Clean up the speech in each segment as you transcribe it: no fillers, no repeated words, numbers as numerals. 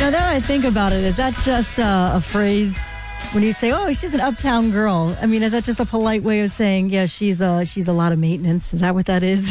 Now that I think about it, is that just a phrase when you say, "Oh, she's an uptown girl"? I mean, is that just a polite way of saying, "Yeah, she's a lot of maintenance"? Is that what that is?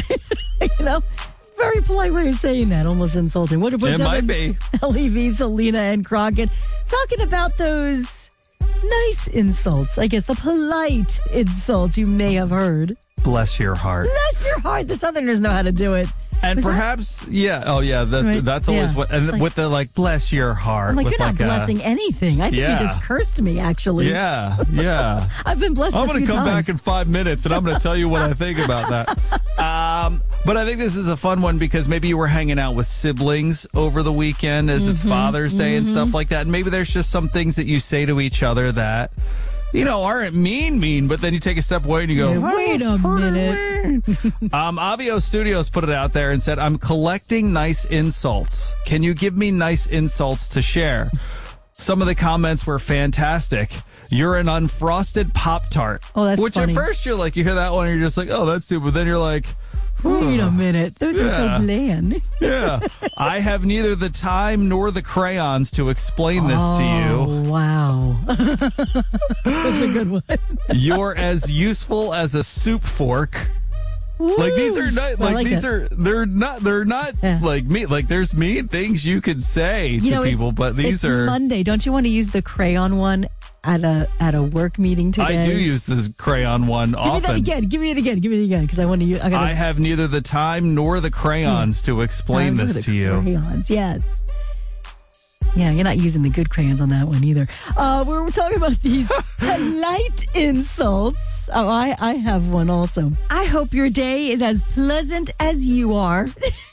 Very polite way of saying that, almost insulting. What it might be. LEV, Selena, and Crockett talking about those nice insults. I guess the polite insults you may have heard. Bless your heart. Bless your heart. The Southerners know how to do it. And perhaps, that's always what, and with the bless your heart. I'm you're not blessing anything. I think you just cursed me, actually. Yeah. I've been blessed I'm going to come back in 5 minutes, and I'm going to tell you what I think about that. But I think this is a fun one because maybe you were hanging out with siblings over the weekend as it's Father's Day and stuff like that. And maybe there's just some things that you say to each other that, aren't mean, but then you take a step away and you go, wait a minute. Avio Studios put it out there and said, I'm collecting nice insults. Can you give me nice insults to share? Some of the comments were fantastic. You're an unfrosted Pop-Tart. Oh, that's funny. Which at first you hear that one and you're just like, oh, that's stupid. But then you're like, wait a minute. Those are so bland. Yeah. I have neither the time nor the crayons to explain this to you. Oh, wow. That's a good one. You're as useful as a soup fork. Woo. These are not they're not like me. There's mean things you could say to people, but these are Monday. Don't you want to use the crayon one at a work meeting today? I do use the crayon one often. Give me it again because I want to use. I have neither the time nor the crayons to explain this to you. Crayons, yes. Yeah, you're not using the good crayons on that one either. We're talking about these polite insults. Oh, I have one also. I hope your day is as pleasant as you are.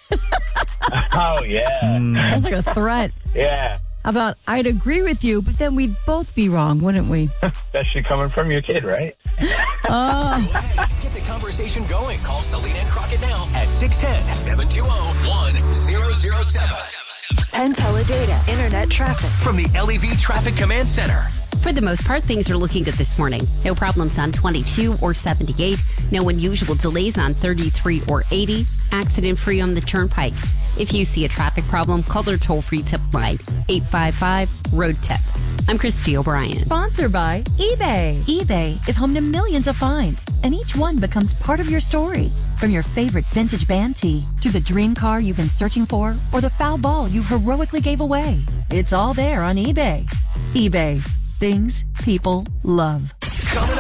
Oh, yeah. That's like a threat. Yeah. How about, I'd agree with you, but then we'd both be wrong, wouldn't we? Especially coming from your kid, right? Get the conversation going. Call Selena and Crockett now at 610-720-1007. Penn Teledata Internet Traffic From the LEV Traffic Command Center. For the most part, things are looking good this morning. No problems on 22 or 78. No unusual delays on 33 or 80. Accident-free on the Turnpike. If you see a traffic problem, call their toll-free tip line, 855-ROAD-TIP. I'm Christy O'Brien. Sponsored by eBay. eBay is home to millions of finds, and each one becomes part of your story. From your favorite vintage band tee, to the dream car you've been searching for, or the foul ball you heroically gave away. It's all there on eBay. eBay. Things people love. Coming